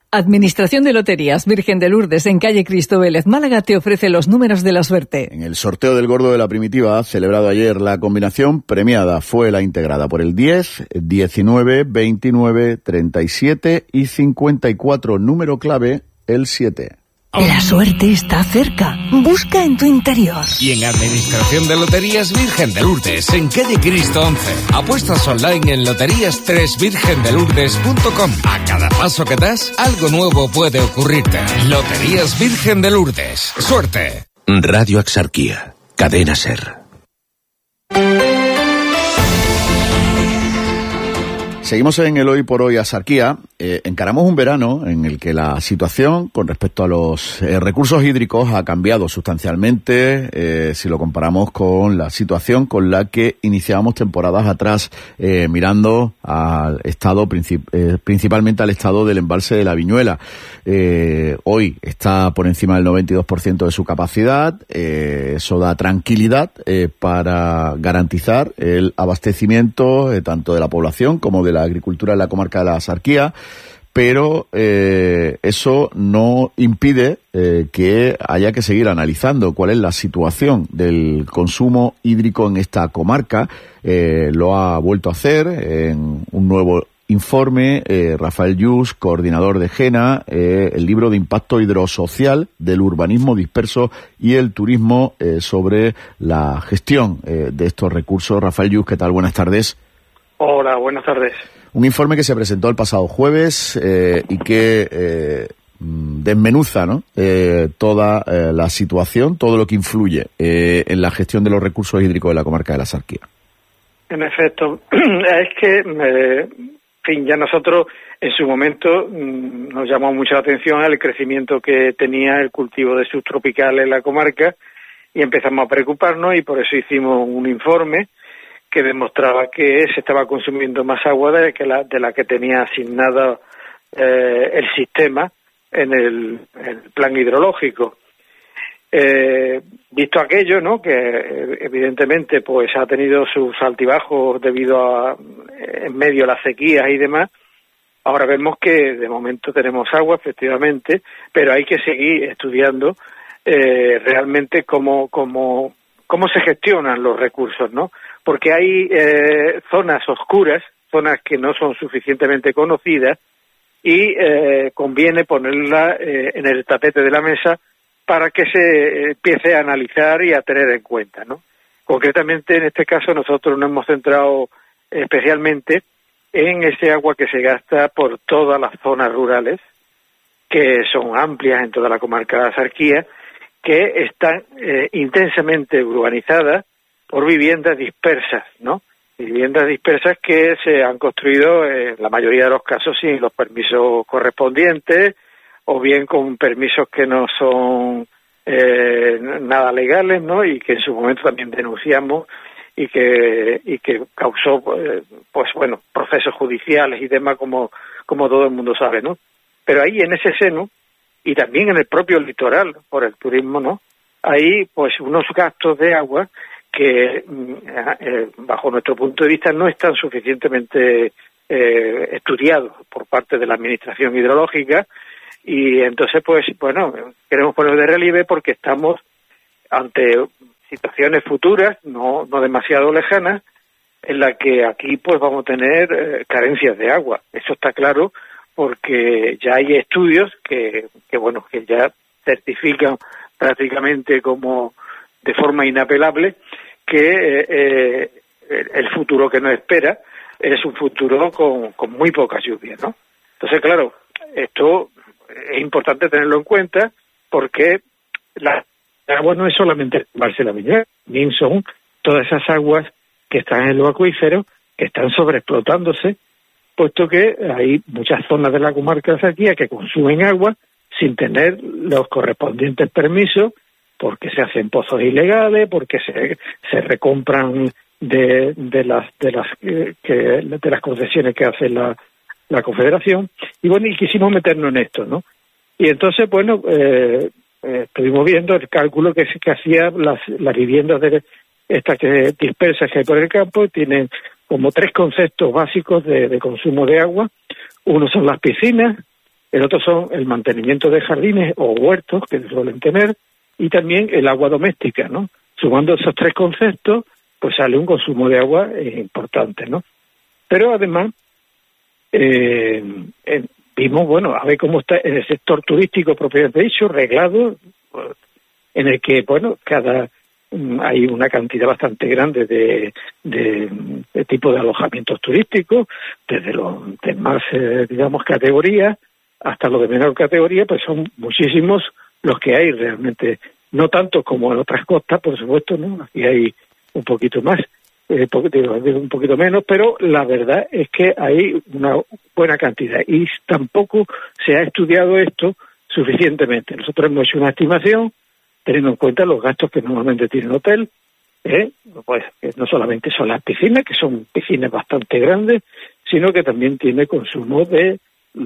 Administración de Loterías Virgen de Lourdes en calle Cristo Vélez, Málaga, te ofrece los números de la suerte. En el sorteo del Gordo de la Primitiva, celebrado ayer, la combinación premiada fue la integrada por el 10, 19, 29, 37 y 54. Número clave, el 7. La suerte está cerca. Busca en tu interior. Y en Administración de Loterías Virgen de Lourdes, en calle Cristo 11. Apuestas online en loterías3virgendelourdes.com. A cada paso que das, algo nuevo puede ocurrirte. Loterías Virgen de Lourdes. ¡Suerte! Radio Axarquía. Cadena SER. Seguimos en el Hoy por Hoy Axarquía. Encaramos un verano en el que la situación con respecto a los recursos hídricos ha cambiado sustancialmente si lo comparamos con la situación con la que iniciábamos temporadas atrás, mirando al estado, principalmente al estado del embalse de la Viñuela. Hoy está por encima del 92% de su capacidad. Eso da tranquilidad para garantizar el abastecimiento tanto de la población como de la agricultura en la comarca de la Axarquía, pero eso no impide que haya que seguir analizando cuál es la situación del consumo hídrico en esta comarca. Lo ha vuelto a hacer en un nuevo informe Rafael Lluch, coordinador de GENA, el libro de impacto hidrosocial del urbanismo disperso y el turismo sobre la gestión de estos recursos. Rafael Lluch, ¿qué tal? Buenas tardes. Hola, buenas tardes. Un informe que se presentó el pasado jueves y que desmenuza, ¿no? Toda la situación, todo lo que influye en la gestión de los recursos hídricos de la comarca de la Axarquía. En efecto, es que, en fin, ya nosotros en su momento nos llamó mucho la atención el crecimiento que tenía el cultivo de subtropicales en la comarca y empezamos a preocuparnos y por eso hicimos un informe que demostraba que se estaba consumiendo más agua de la que tenía asignada el sistema en el plan hidrológico. Visto aquello, ¿no?, que evidentemente pues ha tenido sus altibajos debido a en medio de las sequías y demás, ahora vemos que de momento tenemos agua, efectivamente, pero hay que seguir estudiando realmente cómo se gestionan los recursos, ¿no? Porque hay zonas oscuras, zonas que no son suficientemente conocidas y conviene ponerla en el tapete de la mesa para que se empiece a analizar y a tener en cuenta, ¿no? Concretamente, en este caso, nosotros nos hemos centrado especialmente en ese agua que se gasta por todas las zonas rurales, que son amplias en toda la comarca de la Axarquía, que están intensamente urbanizadas por viviendas dispersas, ¿no? Viviendas dispersas que se han construido en la mayoría de los casos sin los permisos correspondientes o bien con permisos que no son nada legales, ¿no? Y que en su momento también denunciamos y que causó pues bueno, procesos judiciales y demás como todo el mundo sabe, ¿no? Pero ahí en ese seno y también en el propio litoral por el turismo, ¿no?, hay pues unos gastos de agua que bajo nuestro punto de vista no están suficientemente estudiados por parte de la Administración Hidrológica y entonces pues bueno, queremos poner de relieve porque estamos ante situaciones futuras, no demasiado lejanas, en la que aquí pues vamos a tener carencias de agua. Eso está claro porque ya hay estudios que bueno, que ya certifican prácticamente como de forma inapelable que el futuro que nos espera es un futuro con muy poca lluvia, ¿no? Entonces, claro, esto es importante tenerlo en cuenta porque la agua no es solamente el embalse de la Viñuela, también son todas esas aguas que están en los acuíferos, que están sobreexplotándose, puesto que hay muchas zonas de la comarca de Axarquía que consumen agua sin tener los correspondientes permisos, porque se hacen pozos ilegales, porque se recompran de las concesiones que hace la Confederación, y bueno, y quisimos meternos en esto, ¿no? Y entonces, bueno, estuvimos viendo el cálculo que hacía las viviendas de estas que dispersas que hay por el campo, tienen como 3 conceptos básicos de consumo de agua. Uno son las piscinas, el otro son el mantenimiento de jardines o huertos que suelen tener, y también el agua doméstica, ¿no? Sumando esos tres conceptos, pues sale un consumo de agua importante, ¿no? Pero además, vimos, bueno, a ver cómo está en el sector turístico propiamente dicho, reglado, en el que, bueno, hay una cantidad bastante grande de tipo de alojamientos turísticos, desde los de más, digamos, categoría hasta los de menor categoría, pues son muchísimos los que hay realmente, no tanto como en otras costas, por supuesto, ¿no? Aquí hay un poquito más, un poquito menos, pero la verdad es que hay una buena cantidad y tampoco se ha estudiado esto suficientemente. Nosotros hemos hecho una estimación teniendo en cuenta los gastos que normalmente tiene un hotel, pues no solamente son las piscinas, que son piscinas bastante grandes, sino que también tiene consumo de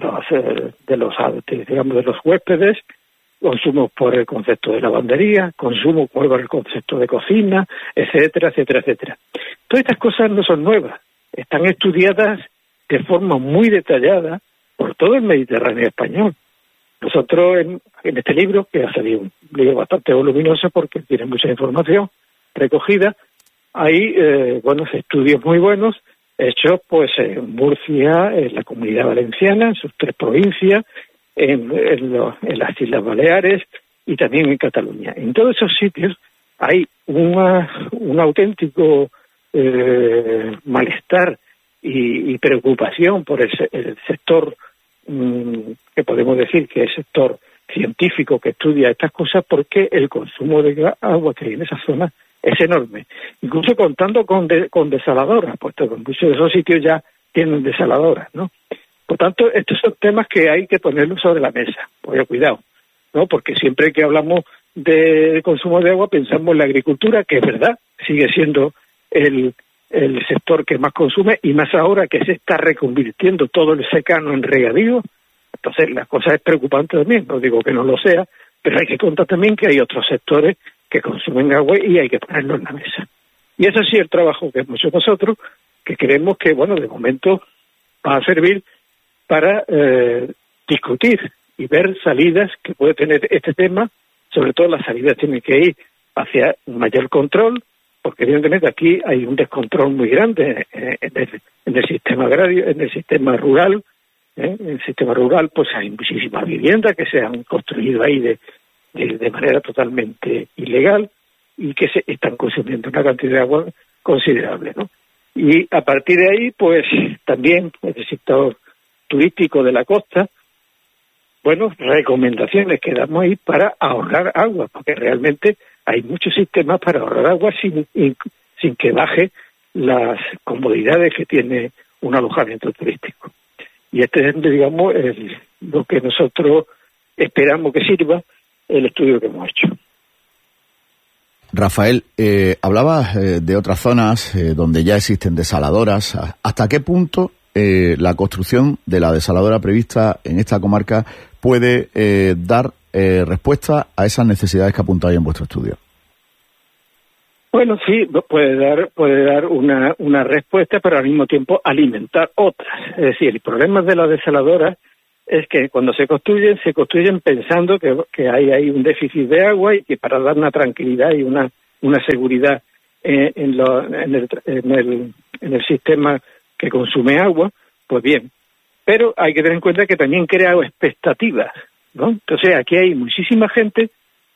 los huéspedes, consumo por el concepto de lavandería, consumo por el concepto de cocina, etcétera, etcétera, etcétera. Todas estas cosas no son nuevas, están estudiadas de forma muy detallada por todo el Mediterráneo español. Nosotros en este libro, que ha salido un libro bastante voluminoso porque tiene mucha información recogida, hay estudios muy buenos hechos pues en Murcia, en la Comunidad Valenciana, en sus 3 provincias, en las Islas Baleares y también en Cataluña. En todos esos sitios hay un auténtico malestar y preocupación por el sector que podemos decir que es el sector científico que estudia estas cosas, porque el consumo de agua que hay en esa zona es enorme, incluso contando con desaladoras, puesto que muchos de esos sitios ya tienen desaladoras, ¿no? Por tanto, estos son temas que hay que ponerlos sobre la mesa. Oye, cuidado, ¿no? Porque siempre que hablamos de consumo de agua pensamos en la agricultura, que es verdad, sigue siendo el sector que más consume, y más ahora que se está reconvirtiendo todo el secano en regadío. Entonces la cosa es preocupante también, no digo que no lo sea, pero hay que contar también que hay otros sectores que consumen agua y hay que ponerlo en la mesa. Y ese sí es el trabajo que hemos hecho nosotros, que creemos que, bueno, de momento va a servir para discutir y ver salidas que puede tener este tema. Sobre todo las salidas tienen que ir hacia un mayor control, porque evidentemente aquí hay un descontrol muy grande en el sistema agrario, en el sistema rural. En el sistema rural pues hay muchísimas viviendas que se han construido ahí de manera totalmente ilegal y que se están consumiendo una cantidad de agua considerable, ¿no? Y a partir de ahí, pues también el sector turístico de la costa, bueno, recomendaciones que damos ahí para ahorrar agua, porque realmente hay muchos sistemas para ahorrar agua sin que baje las comodidades que tiene un alojamiento turístico. Y este es, digamos, lo que nosotros esperamos que sirva el estudio que hemos hecho. Rafael, hablabas de otras zonas donde ya existen desaladoras. ¿Hasta qué punto la construcción de la desaladora prevista en esta comarca puede dar respuesta a esas necesidades que apuntáis en vuestro estudio? Bueno, sí, puede dar una respuesta, pero al mismo tiempo alimentar otras. Es decir, el problema de las desaladoras es que cuando se construyen pensando que hay ahí un déficit de agua y que para dar una tranquilidad y una seguridad en el sistema que consume agua, pues bien. Pero hay que tener en cuenta que también crea expectativas, ¿no? Entonces aquí hay muchísima gente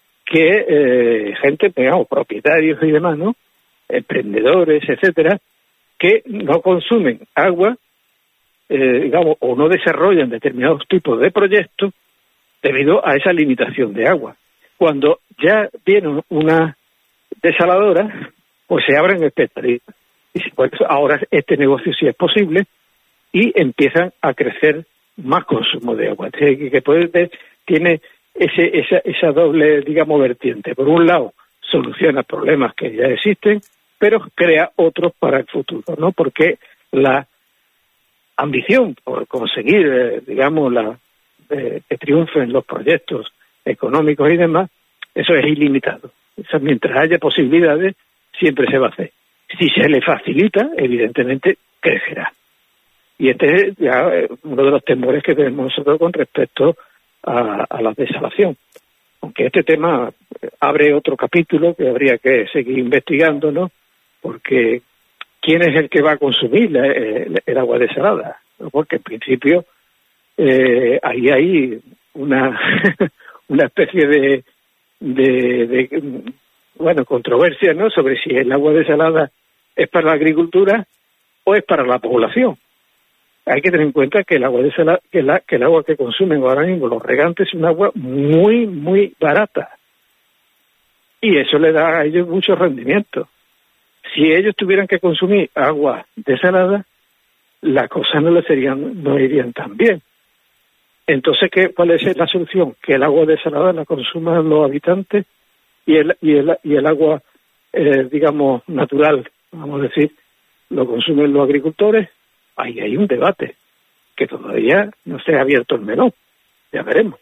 digamos, propietarios y demás, ¿no? Emprendedores, etcétera, que no consumen agua, digamos, o no desarrollan determinados tipos de proyectos debido a esa limitación de agua. Cuando ya viene una desaladora, pues se abren expectativas. Y por eso ahora este negocio sí es posible y empiezan a crecer más consumo de agua. Entonces, que puede ver, tiene esa doble, digamos, vertiente. Por un lado, soluciona problemas que ya existen, pero crea otros para el futuro, ¿no? Porque la ambición por conseguir, digamos, que triunfen los proyectos económicos y demás, eso es ilimitado. Eso, mientras haya posibilidades, siempre se va a hacer. Si se le facilita, evidentemente crecerá. Y este es ya uno de los temores que tenemos nosotros con respecto a la desalación. Aunque este tema abre otro capítulo que habría que seguir investigando, ¿no? Porque ¿quién es el que va a consumir el agua desalada? Porque en principio ahí hay una una especie de controversia, ¿no? Sobre si el agua desalada es para la agricultura o es para la población. Hay que tener en cuenta que el agua desalada, que el agua que consumen ahora mismo los regantes es un agua muy, muy barata. Y eso le da a ellos mucho rendimiento. Si ellos tuvieran que consumir agua desalada, las cosas no irían tan bien. Entonces, ¿cuál es la solución? Que el agua desalada la consuman los habitantes y el agua, digamos, natural, vamos a decir, lo consumen los agricultores. Ahí hay un debate que todavía no se ha abierto el melón. Ya veremos.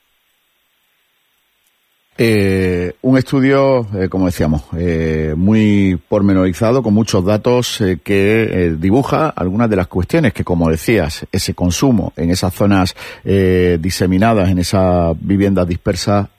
Un estudio, como decíamos, muy pormenorizado, con muchos datos que dibuja algunas de las cuestiones que, como decías, ese consumo en esas zonas diseminadas, en esas viviendas dispersas,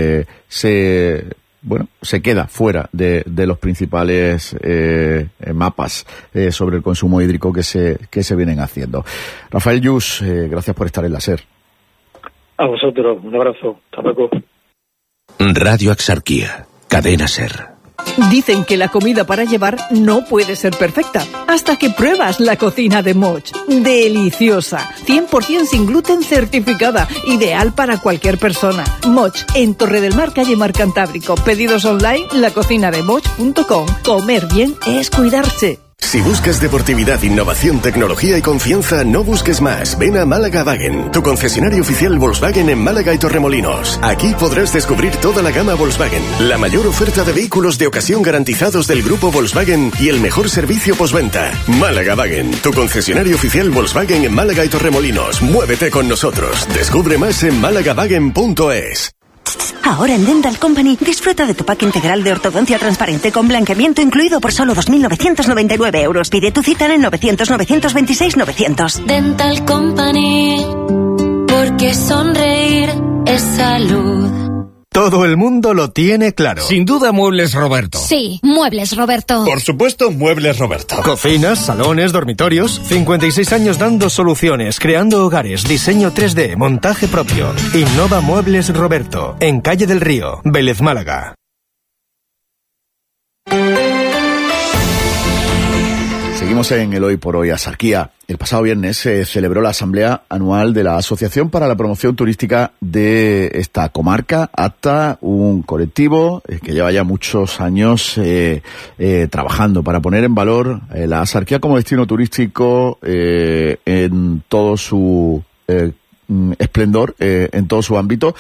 se queda fuera de los principales mapas sobre el consumo hídrico que se vienen haciendo. Rafael Lluch, gracias por estar en la SER. A vosotros, un abrazo. Hasta luego. Radio Axarquía, cadena SER. Dicen que la comida para llevar no puede ser perfecta hasta que pruebas la cocina de Moch. Deliciosa, 100% sin gluten certificada, ideal para cualquier persona. Moch, en Torre del Mar, calle Mar Cantábrico. Pedidos online, lacocinademoch.com. Comer bien es cuidarse. Si buscas deportividad, innovación, tecnología y confianza, no busques más. Ven a Málaga-Wagen, tu concesionario oficial Volkswagen en Málaga y Torremolinos. Aquí podrás descubrir toda la gama Volkswagen, la mayor oferta de vehículos de ocasión garantizados del grupo Volkswagen y el mejor servicio postventa. Málaga-Wagen, tu concesionario oficial Volkswagen en Málaga y Torremolinos. Muévete con nosotros. Descubre más en malagawagen.es. Ahora en Dental Company disfruta de tu pack integral de ortodoncia transparente con blanqueamiento incluido por solo 2.999 euros. Pide tu cita en 900-926-900. Dental Company, porque sonreír es salud. Todo el mundo lo tiene claro. Sin duda, Muebles Roberto. Sí, Muebles Roberto. Por supuesto, Muebles Roberto. Cocinas, salones, dormitorios. 56 años dando soluciones, creando hogares, diseño 3D, montaje propio. Innova Muebles Roberto, en Calle del Río, Vélez, Málaga. Seguimos en el Hoy por Hoy Axarquía. El pasado viernes se celebró la asamblea anual de la Asociación para la Promoción Turística de esta comarca, APTA, un colectivo que lleva ya muchos años trabajando para poner en valor la Axarquía como destino turístico en todo su esplendor, en todo su ámbito.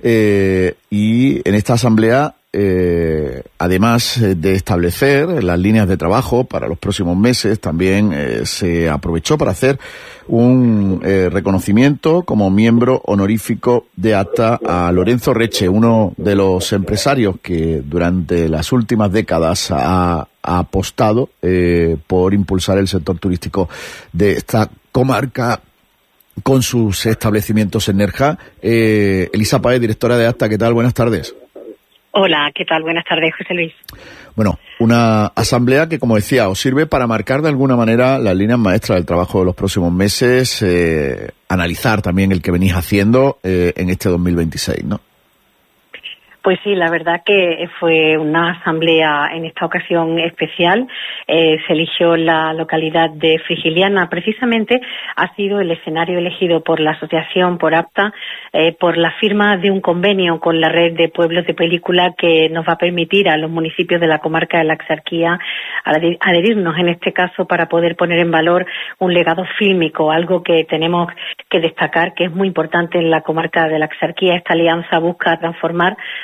Y en esta asamblea, además de establecer las líneas de trabajo para los próximos meses, también se aprovechó para hacer un reconocimiento como miembro honorífico de APTA a Lorenzo Reche, uno de los empresarios que durante las últimas décadas ha apostado por impulsar el sector turístico de esta comarca con sus establecimientos en Nerja. Elisa Páez, directora de APTA, ¿qué tal? Buenas tardes. Hola, ¿qué tal? Buenas tardes, José Luis. Bueno, una asamblea que, como decía, os sirve para marcar de alguna manera las líneas maestras del trabajo de los próximos meses, analizar también el que venís haciendo en este 2026, ¿no? Pues sí, la verdad que fue una asamblea en esta ocasión especial. Se eligió la localidad de Frigiliana. Precisamente ha sido el escenario elegido por la asociación, por APTA, por la firma de un convenio con la red de pueblos de película que nos va a permitir a los municipios de la comarca de la Axarquía adherirnos, en este caso, para poder poner en valor un legado fílmico, algo que tenemos que destacar, que es muy importante en la comarca de la Axarquía. Esta alianza busca transformar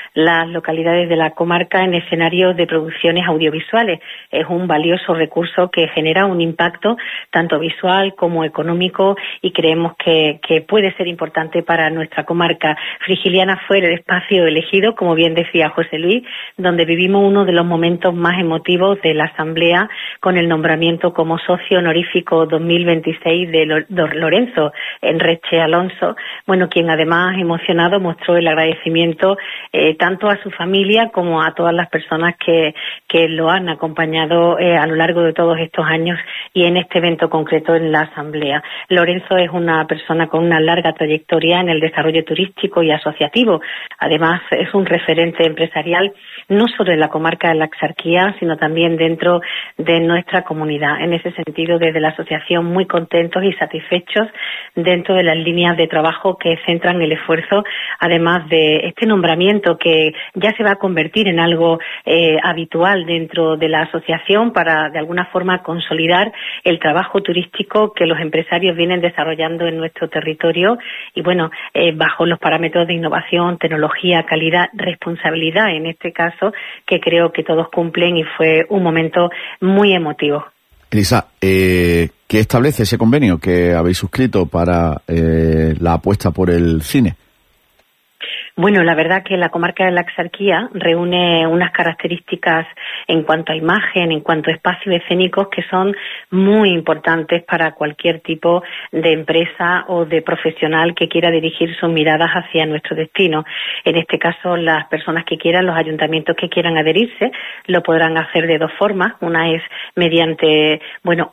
las localidades de la comarca en escenarios de producciones audiovisuales. Es un valioso recurso que genera un impacto tanto visual como económico y creemos que puede ser importante para nuestra comarca. Frigiliana fue el espacio elegido, como bien decía José Luis, donde vivimos uno de los momentos más emotivos de la Asamblea con el nombramiento como socio honorífico 2026 de Lorenzo Enreche Alonso, quien además emocionado mostró el agradecimiento tanto a su familia como a todas las personas que lo han acompañado a lo largo de todos estos años y en este evento concreto en la Asamblea. Lorenzo es una persona con una larga trayectoria en el desarrollo turístico y asociativo. Además, es un referente empresarial no solo en la comarca de la Axarquía, sino también dentro de nuestra comunidad. En ese sentido, desde la asociación muy contentos y satisfechos dentro de las líneas de trabajo que centran el esfuerzo, además de este nombramiento que ya se va a convertir en algo habitual dentro de la asociación para de alguna forma consolidar el trabajo turístico que los empresarios vienen desarrollando en nuestro territorio y bajo los parámetros de innovación, tecnología, calidad, responsabilidad en este caso, que creo que todos cumplen y fue un momento muy emotivo. Elisa, ¿qué establece ese convenio que habéis suscrito para la apuesta por el cine? Bueno, la verdad que la comarca de la Axarquía reúne unas características en cuanto a imagen, en cuanto a espacios escénicos que son muy importantes para cualquier tipo de empresa o de profesional que quiera dirigir sus miradas hacia nuestro destino. En este caso, las personas que quieran, los ayuntamientos que quieran adherirse, lo podrán hacer de dos formas. Una es mediante,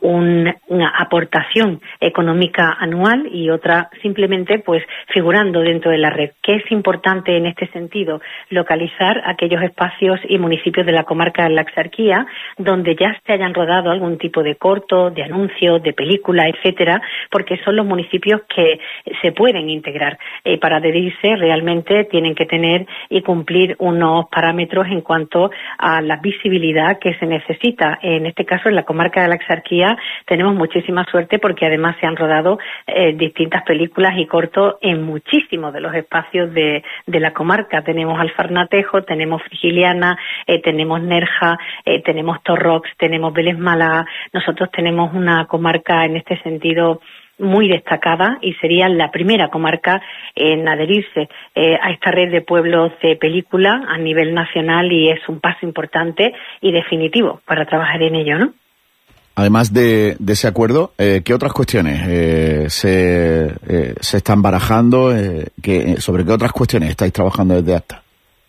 una aportación económica anual y otra simplemente, figurando dentro de la red. ¿Qué es importante en este sentido? Localizar aquellos espacios y municipios de la comarca de la Axarquía donde ya se hayan rodado algún tipo de corto, de anuncio, de película, etcétera, porque son los municipios que se pueden integrar. Para adherirse realmente tienen que tener y cumplir unos parámetros en cuanto a la visibilidad que se necesita. En este caso, en la comarca de la Axarquía tenemos muchísima suerte porque además se han rodado distintas películas y cortos en muchísimos de los espacios de la comarca. Tenemos Alfarnatejo, tenemos Frigiliana, tenemos Nerja, tenemos Torrox, tenemos Vélez Málaga. Nosotros tenemos una comarca en este sentido muy destacada y sería la primera comarca en adherirse a esta red de pueblos de película a nivel nacional y es un paso importante y definitivo para trabajar en ello, ¿no? Además de ese acuerdo, ¿qué otras cuestiones se están barajando? ¿Sobre qué otras cuestiones estáis trabajando desde ACTA?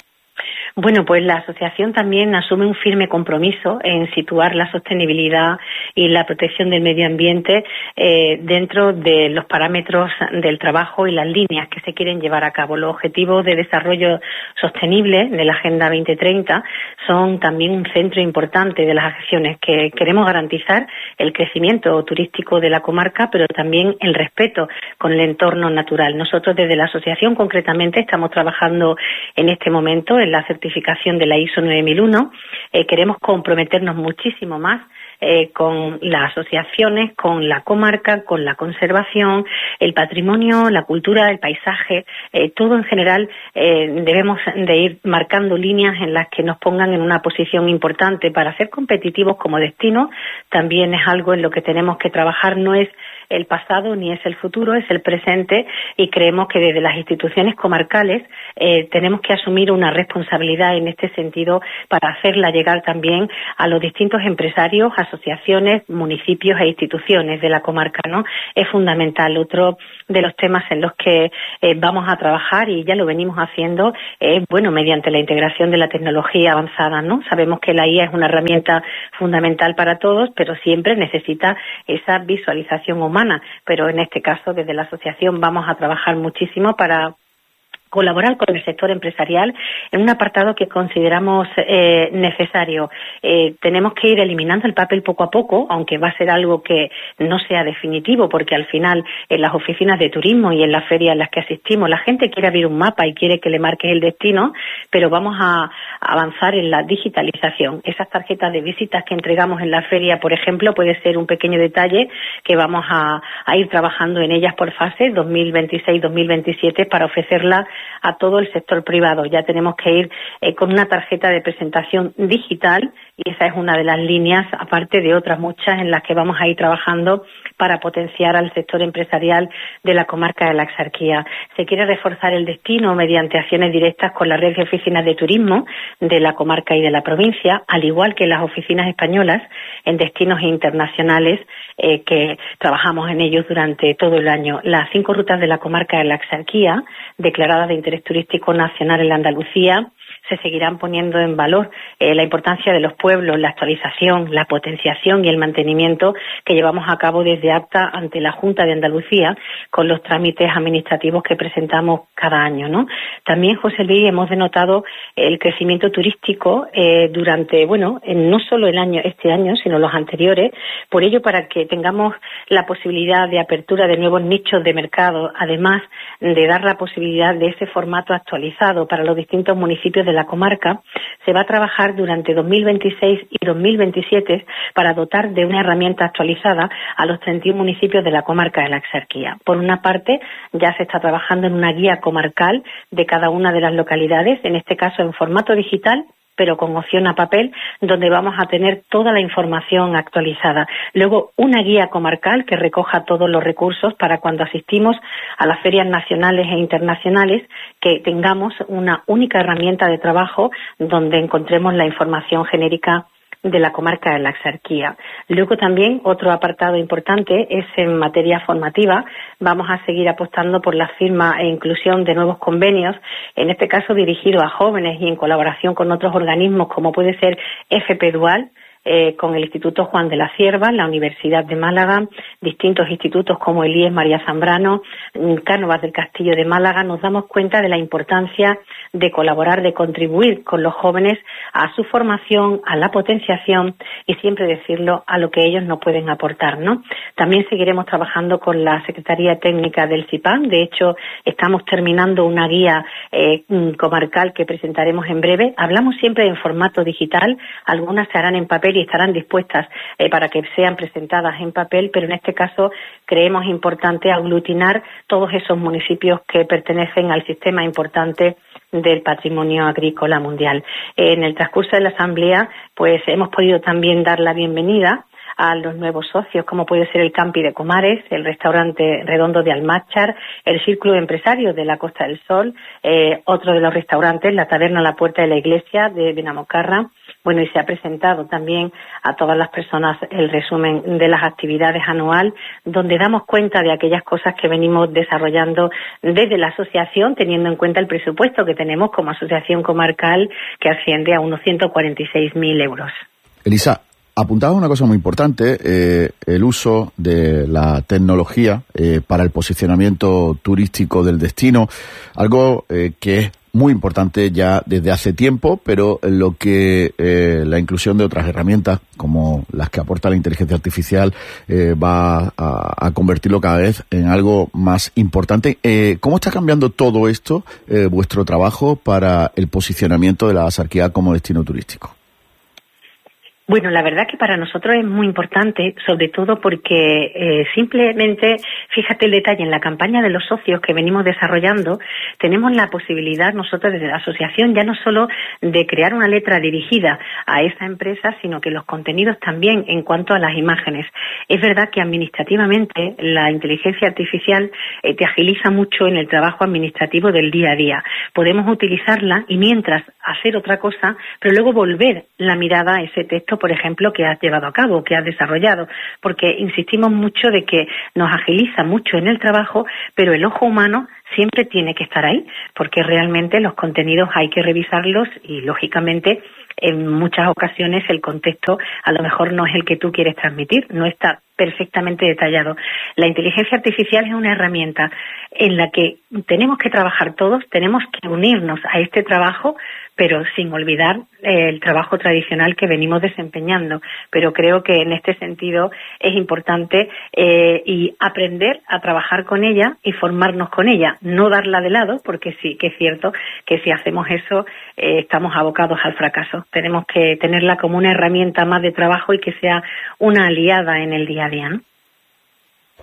Bueno, pues la asociación también asume un firme compromiso en situar la sostenibilidad y la protección del medio ambiente dentro de los parámetros del trabajo y las líneas que se quieren llevar a cabo. Los objetivos de desarrollo sostenible de la Agenda 2030 son también un centro importante de las acciones que queremos garantizar el crecimiento turístico de la comarca, pero también el respeto con el entorno natural. Nosotros desde la asociación concretamente estamos trabajando en este momento en la certificación de la ISO 9001. Queremos comprometernos muchísimo más con las asociaciones, con la comarca, con la conservación, el patrimonio, la cultura, el paisaje, todo en general. Debemos de ir marcando líneas en las que nos pongan en una posición importante para ser competitivos como destino. También es algo en lo que tenemos que trabajar, no es el pasado ni es el futuro, es el presente, y creemos que desde las instituciones comarcales tenemos que asumir una responsabilidad en este sentido para hacerla llegar también a los distintos empresarios, asociaciones, municipios e instituciones de la comarca, ¿no? Es fundamental. Otro de los temas en los que vamos a trabajar, y ya lo venimos haciendo, mediante la integración de la tecnología avanzada, ¿no? Sabemos que la IA es una herramienta fundamental para todos, pero siempre necesita esa visualización humana. Pero en este caso, desde la asociación, vamos a trabajar muchísimo para colaborar con el sector empresarial en un apartado que consideramos necesario. Tenemos que ir eliminando el papel poco a poco, aunque va a ser algo que no sea definitivo, porque al final en las oficinas de turismo y en las ferias en las que asistimos la gente quiere abrir un mapa y quiere que le marque el destino, pero vamos a avanzar en la digitalización. Esas tarjetas de visitas que entregamos en la feria, por ejemplo, puede ser un pequeño detalle que vamos a ir trabajando en ellas por fase 2026-2027 para ofrecerla a todo el sector privado. Ya tenemos que ir con una tarjeta de presentación digital y esa es una de las líneas, aparte de otras muchas en las que vamos a ir trabajando para potenciar al sector empresarial de la comarca de la Axarquía. Se quiere reforzar el destino mediante acciones directas con la red de oficinas de turismo de la comarca y de la provincia, al igual que las oficinas españolas en destinos internacionales que trabajamos en ellos durante todo el año. Las 5 rutas de la comarca de la Axarquía, declaradas de interés turístico nacional en la Andalucía, se seguirán poniendo en valor la importancia de los pueblos, la actualización, la potenciación y el mantenimiento que llevamos a cabo desde acta ante la Junta de Andalucía con los trámites administrativos que presentamos cada año, ¿no? También, José Luis, hemos denotado el crecimiento turístico durante, no solo este año, sino los anteriores. Por ello, para que tengamos la posibilidad de apertura de nuevos nichos de mercado, además de dar la posibilidad de ese formato actualizado para los distintos municipios de la comarca, se va a trabajar durante 2026 y 2027 para dotar de una herramienta actualizada a los 31 municipios de la comarca de la Axarquía. Por una parte, ya se está trabajando en una guía comarcal de cada una de las localidades, en este caso en formato digital, pero con opción a papel, donde vamos a tener toda la información actualizada. Luego, una guía comarcal que recoja todos los recursos para cuando asistimos a las ferias nacionales e internacionales, que tengamos una única herramienta de trabajo donde encontremos la información genérica de la comarca de la Axarquía. Luego también otro apartado importante es en materia formativa. Vamos a seguir apostando por la firma e inclusión de nuevos convenios, en este caso dirigidos a jóvenes y en colaboración con otros organismos como puede ser FP Dual, con el Instituto Juan de la Cierva, la Universidad de Málaga, distintos institutos como el IES María Zambrano, Cánovas del Castillo de Málaga. Nos damos cuenta de la importancia de colaborar, de contribuir con los jóvenes a su formación, a la potenciación y siempre decirlo a lo que ellos nos pueden aportar, ¿no? También seguiremos trabajando con la Secretaría Técnica del CIPAM. De hecho, estamos terminando una guía comarcal que presentaremos en breve. Hablamos siempre en formato digital, algunas se harán en papel y estarán dispuestas para que sean presentadas en papel, pero en este caso creemos importante aglutinar todos esos municipios que pertenecen al sistema importante del patrimonio agrícola mundial. En el transcurso de la asamblea, pues hemos podido también dar la bienvenida a los nuevos socios, como puede ser el Campi de Comares, el restaurante Redondo de Almáchar, el Círculo de Empresarios de la Costa del Sol, otro de los restaurantes, la Taberna La Puerta de la Iglesia de Benamocarra. Bueno, y se ha presentado también a todas las personas el resumen de las actividades anual, donde damos cuenta de aquellas cosas que venimos desarrollando desde la asociación, teniendo en cuenta el presupuesto que tenemos como asociación comarcal, que asciende a unos 146.000 euros. Elisa, apuntaba una cosa muy importante, el uso de la tecnología para el posicionamiento turístico del destino, algo que es muy importante ya desde hace tiempo, pero lo que la inclusión de otras herramientas como las que aporta la inteligencia artificial va a convertirlo cada vez en algo más importante. ¿Cómo está cambiando todo esto, vuestro trabajo para el posicionamiento de la Axarquía como destino turístico? Bueno, la verdad que para nosotros es muy importante, sobre todo porque simplemente, fíjate el detalle, en la campaña de los socios que venimos desarrollando, tenemos la posibilidad nosotros desde la asociación ya no solo de crear una letra dirigida a esa empresa, sino que los contenidos también en cuanto a las imágenes. Es verdad que administrativamente la inteligencia artificial te agiliza mucho en el trabajo administrativo del día a día. Podemos utilizarla y mientras hacer otra cosa, pero luego volver la mirada a ese texto, por ejemplo, que has llevado a cabo, que has desarrollado, porque insistimos mucho de que nos agiliza mucho en el trabajo, pero el ojo humano siempre tiene que estar ahí, porque realmente los contenidos hay que revisarlos y, lógicamente, en muchas ocasiones el contexto a lo mejor no es el que tú quieres transmitir, no está perfectamente detallado. La inteligencia artificial es una herramienta en la que tenemos que trabajar todos, tenemos que unirnos a este trabajo, pero sin olvidar el trabajo tradicional que venimos desempeñando. Pero creo que en este sentido es importante y aprender a trabajar con ella y formarnos con ella, no darla de lado, porque sí que es cierto que si hacemos eso estamos abocados al fracaso. Tenemos que tenerla como una herramienta más de trabajo y que sea una aliada en el día a día, ¿no?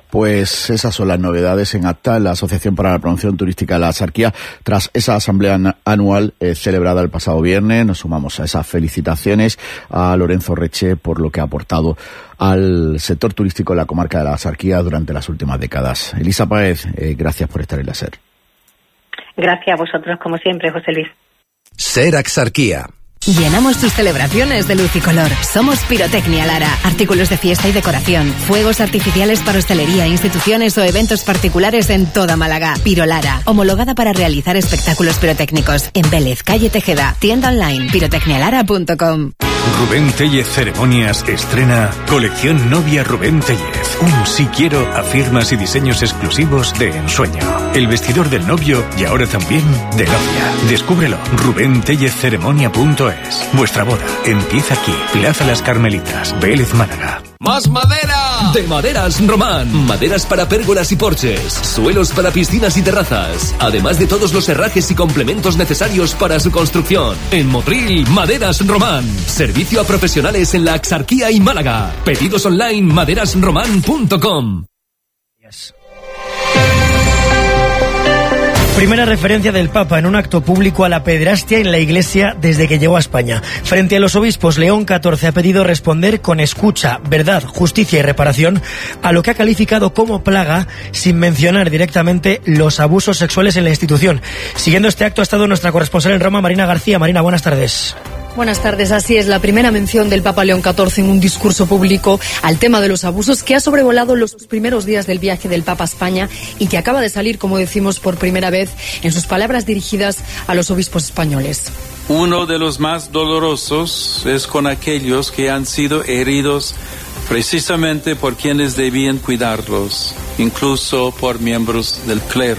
Pues esas son las novedades en acta en la Asociación para la Promoción Turística de la Axarquía. Tras esa asamblea anual celebrada el pasado viernes, nos sumamos a esas felicitaciones a Lorenzo Reche por lo que ha aportado al sector turístico de la comarca de la Axarquía durante las últimas décadas. Elisa Páez, gracias por estar en la SER. Gracias a vosotros, como siempre, José Luis. SER Axarquía. Llenamos tus celebraciones de luz y color. Somos Pirotecnia Lara. Artículos de fiesta y decoración. Fuegos artificiales para hostelería, instituciones o eventos particulares en toda Málaga. Pirolara. Homologada para realizar espectáculos pirotécnicos. En Vélez, calle Tejeda. Tienda online pirotecnialara.com. Rubén Tellez Ceremonias estrena Colección Novia Rubén Tellez. Un sí quiero a firmas y diseños exclusivos de ensueño. El vestidor del novio y ahora también de novia. Descúbrelo. RubénTellezCeremonia.es. Vuestra boda empieza aquí. Plaza Las Carmelitas, Vélez, Málaga. ¡Más madera! De Maderas Román. Maderas para pérgolas y porches. Suelos para piscinas y terrazas. Además de todos los herrajes y complementos necesarios para su construcción. En Motril, Maderas Román. Servicio a profesionales en la Axarquía y Málaga. Pedidos online maderasroman.com. Primera referencia del Papa en un acto público a la pederastia en la Iglesia desde que llegó a España. Frente a los obispos, León XIV ha pedido responder con escucha, verdad, justicia y reparación a lo que ha calificado como plaga, sin mencionar directamente los abusos sexuales en la institución. Siguiendo este acto ha estado nuestra corresponsal en Roma, Marina García. Marina, buenas tardes. Buenas tardes, así es, la primera mención del Papa León XIV en un discurso público al tema de los abusos que ha sobrevolado los primeros días del viaje del Papa a España y que acaba de salir, como decimos, por primera vez en sus palabras dirigidas a los obispos españoles. Uno de los más dolorosos es con aquellos que han sido heridos precisamente por quienes debían cuidarlos, incluso por miembros del clero.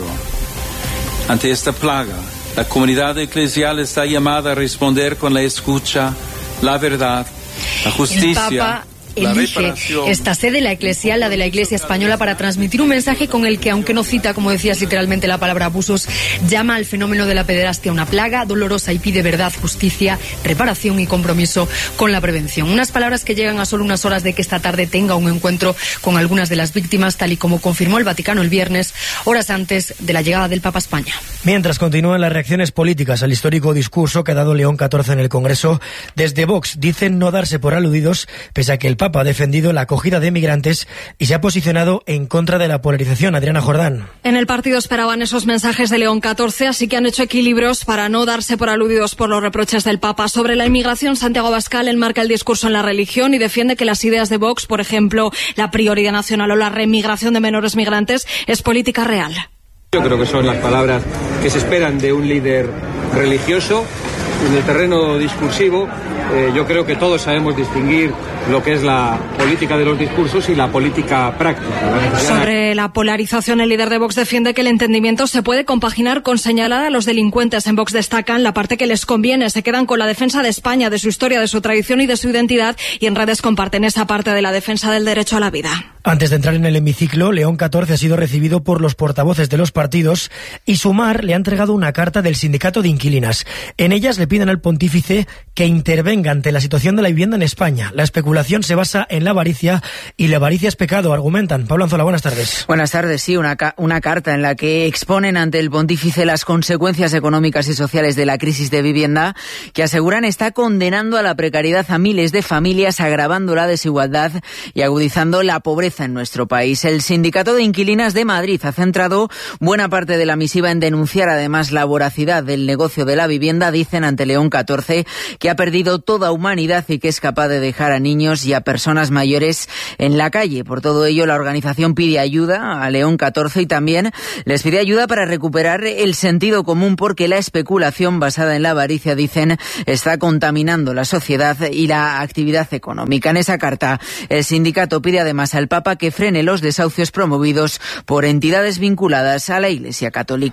Ante esta plaga, la comunidad eclesial está llamada a responder con la escucha, la verdad, la justicia. Elige esta sede, la eclesial, la de la Iglesia Española, para transmitir un mensaje con el que, aunque no cita, como decías literalmente la palabra abusos, llama al fenómeno de la pederastia una plaga dolorosa y pide verdad, justicia, reparación y compromiso con la prevención. Unas palabras que llegan a solo unas horas de que esta tarde tenga un encuentro con algunas de las víctimas, tal y como confirmó el Vaticano el viernes, horas antes de la llegada del Papa a España. Mientras continúan las reacciones políticas al histórico discurso que ha dado León XIV en el Congreso, desde Vox dicen no darse por aludidos, pese a que el Papa ha defendido la acogida de migrantes y se ha posicionado en contra de la polarización. Adriana Jordán. En el partido esperaban esos mensajes de León XIV, así que han hecho equilibrios para no darse por aludidos por los reproches del Papa. Sobre la inmigración, Santiago Abascal enmarca el discurso en la religión y defiende que las ideas de Vox, por ejemplo, la prioridad nacional o la remigración de menores migrantes, es política real. Yo creo que son las palabras que se esperan de un líder religioso. En el terreno discursivo, yo creo que todos sabemos distinguir lo que es la política de los discursos y la política práctica. Sobre la polarización, el líder de Vox defiende que el entendimiento se puede compaginar con señalar a los delincuentes. En Vox destacan la parte que les conviene, se quedan con la defensa de España, de su historia, de su tradición y de su identidad, y en redes comparten esa parte de la defensa del derecho a la vida. Antes de entrar en el hemiciclo, León XIV ha sido recibido por los portavoces de los partidos y Sumar le ha entregado una carta del sindicato de inquilinas. En ellas le piden al pontífice que intervenga ante la situación de la vivienda en España. La especulación se basa en la avaricia y la avaricia es pecado, argumentan. Pablo Anzola, buenas tardes. Buenas tardes, sí, una carta en la que exponen ante el pontífice las consecuencias económicas y sociales de la crisis de vivienda, que aseguran está condenando a la precariedad a miles de familias, agravando la desigualdad y agudizando la pobreza en nuestro país. El Sindicato de Inquilinas de Madrid ha centrado buena parte de la misiva en denunciar además la voracidad del negocio de la vivienda. Dicen ante León XIV que ha perdido toda humanidad y que es capaz de dejar a niños y a personas mayores en la calle. Por todo ello, la organización pide ayuda a León XIV y también les pide ayuda para recuperar el sentido común, porque la especulación basada en la avaricia, dicen, está contaminando la sociedad y la actividad económica. En esa carta, el sindicato pide además al Papa que frene los desahucios promovidos por entidades vinculadas a la Iglesia Católica.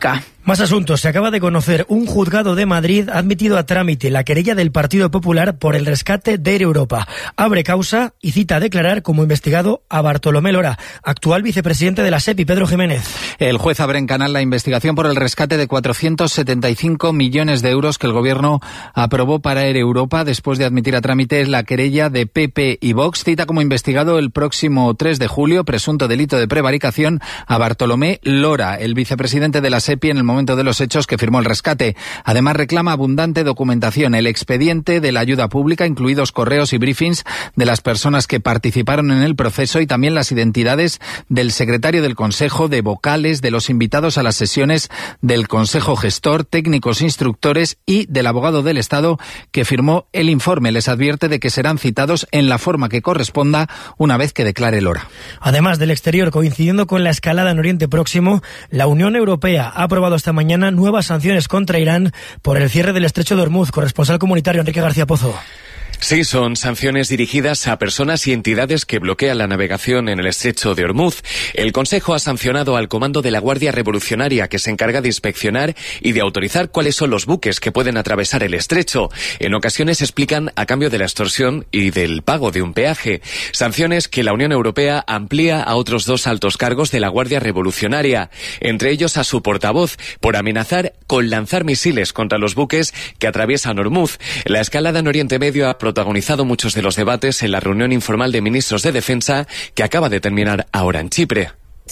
Más asuntos. Se acaba de conocer. Un juzgado de Madrid ha admitido a trámite la querella del Partido Popular por el rescate de Air Europa. Abre causa y cita a declarar como investigado a Bartolomé Lora, actual vicepresidente de la SEPI, Pedro Jiménez. El juez abre en canal la investigación por el rescate de 475 millones de euros que el Gobierno aprobó para Air Europa después de admitir a trámite la querella de PP y Vox. Cita como investigado el próximo 3 de julio, presunto delito de prevaricación, a Bartolomé Lora, el vicepresidente de la SEPI en el momento de los hechos que firmó el rescate. Además reclama abundante documentación, el expediente de la ayuda pública, incluidos correos y briefings de las personas que participaron en el proceso y también las identidades del secretario del Consejo, de vocales, de los invitados a las sesiones del Consejo Gestor, técnicos instructores y del abogado del Estado que firmó el informe. Les advierte de que serán citados en la forma que corresponda una vez que declare Lora. Además del exterior, coincidiendo con la escalada en Oriente Próximo, la Unión Europea ha aprobado esta mañana nuevas sanciones contra Irán por el cierre del estrecho de Hormuz. Corresponsal comunitario Enrique García Pozo. Sí, son sanciones dirigidas a personas y entidades que bloquean la navegación en el estrecho de Hormuz. El Consejo ha sancionado al Comando de la Guardia Revolucionaria, que se encarga de inspeccionar y de autorizar cuáles son los buques que pueden atravesar el estrecho. En ocasiones explican a cambio de la extorsión y del pago de un peaje. Sanciones que la Unión Europea amplía a otros 2 altos cargos de la Guardia Revolucionaria, entre ellos a su portavoz, por amenazar con lanzar misiles contra los buques que atraviesan Hormuz. La escalada en Oriente Medio ha protagonizado muchos de los debates en la reunión informal de ministros de defensa que acaba de terminar ahora en Chipre.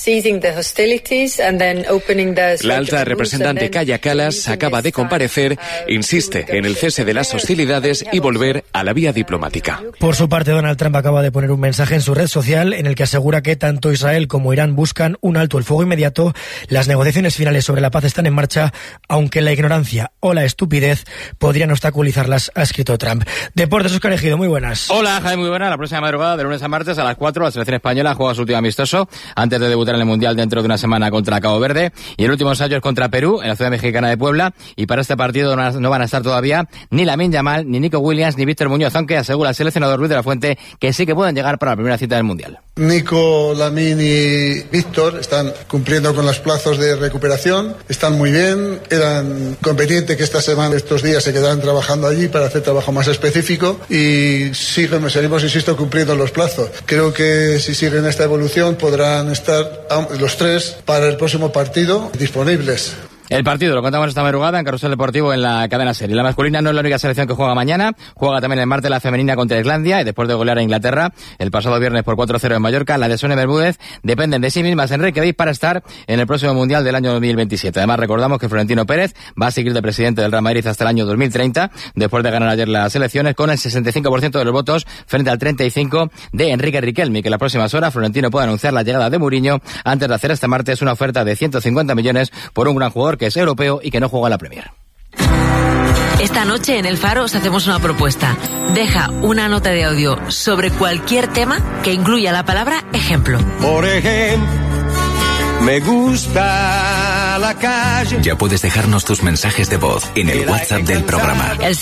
La alta representante Kaja Kallas acaba de comparecer, insiste en el cese de las hostilidades y volver a la vía diplomática. Por su parte, Donald Trump acaba de poner un mensaje en su red social en el que asegura que tanto Israel como Irán buscan un alto el fuego inmediato. Las negociaciones finales sobre la paz están en marcha, aunque la ignorancia o la estupidez podrían obstaculizarlas, ha escrito Trump. Deportes, Óscar Ejido, muy buenas. Hola, Jaime, muy buenas. La próxima madrugada, de lunes a martes a las 4, la selección española juega su último amistoso antes de debutar en el Mundial dentro de una semana contra Cabo Verde, y el último ensayo es contra Perú en la ciudad mexicana de Puebla, y para este partido no van a estar todavía ni Lamine Yamal, ni Nico Williams, ni Víctor Muñoz, aunque asegura el seleccionador Luis de la Fuente que sí que pueden llegar para la primera cita del Mundial. Nico, Lamine y Víctor están cumpliendo con los plazos de recuperación, están muy bien, eran conveniente que esta semana, estos días, se quedaran trabajando allí para hacer trabajo más específico, y seguimos, insisto, cumpliendo los plazos. Creo que si siguen esta evolución podrán estar los 3 para el próximo partido disponibles. El partido lo contamos esta madrugada en Carrusel Deportivo en la cadena SER. La masculina no es la única selección que juega mañana. Juega también el martes la femenina contra Islandia, y después de golear a Inglaterra el pasado viernes por 4-0 en Mallorca, la de Sonia Bermúdez dependen de sí mismas en Reykjavik para estar en el próximo Mundial del año 2027. Además, recordamos que Florentino Pérez va a seguir de presidente del Real Madrid hasta el año 2030, después de ganar ayer las elecciones con el 65% de los votos frente al 35% de Enrique Riquelme, que en las próximas horas Florentino puede anunciar la llegada de Mourinho antes de hacer este martes una oferta de 150 millones por un gran jugador que es europeo y que no juega en la Premier. Esta noche en El Faro os hacemos una propuesta. Deja una nota de audio sobre cualquier tema que incluya la palabra ejemplo. Por ejemplo, me gusta la calle. Ya puedes dejarnos tus mensajes de voz en el WhatsApp del programa. El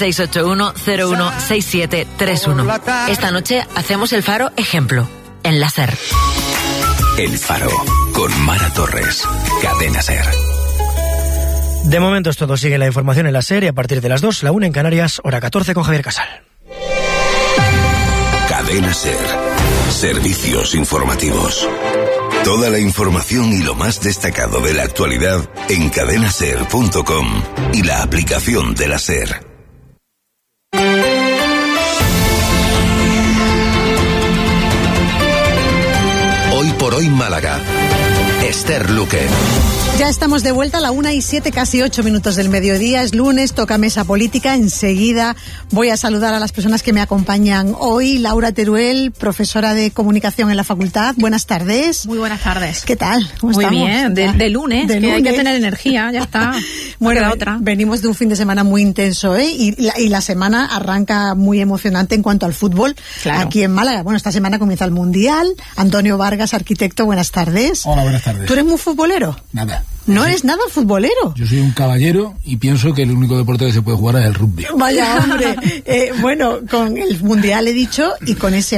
681-016731. Esta noche hacemos El Faro ejemplo en la SER. El Faro con Mara Torres. Cadena SER. De momento es todo. Sigue la información en la serie a partir de las 2, la 1 en Canarias, hora 14 con Javier Casal. Cadena SER. Servicios informativos. Toda la información y lo más destacado de la actualidad en cadenaser.com y la aplicación de la SER. Hoy por hoy Málaga. Esther Luque. Ya estamos de vuelta a la 1:07, casi 8 minutos del mediodía. Es lunes, toca mesa política. Enseguida voy a saludar a las personas que me acompañan hoy. Laura Teruel, profesora de comunicación en la facultad. Buenas tardes. Muy buenas tardes. ¿Qué tal? ¿Cómo Muy estamos? bien, de lunes, que lunes. Hay que tener energía, ya está. Bueno, otra. Venimos de un fin de semana muy intenso, ¿eh? Y la semana arranca muy emocionante en cuanto al fútbol. Claro. Aquí en Málaga. Bueno, esta semana comienza el Mundial. Antonio Vargas, arquitecto, buenas tardes. Hola, buenas tardes. ¿Tú eres muy futbolero? Nada. ¿No eres nada futbolero? Yo soy un caballero y pienso que el único deporte que se puede jugar es el rugby. Vaya, hombre. Bueno, con el Mundial he dicho, y con ese